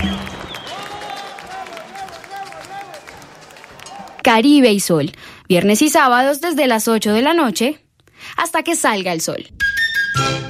Caribe y Sol, viernes y sábados desde las 8 de la noche hasta que salga el sol.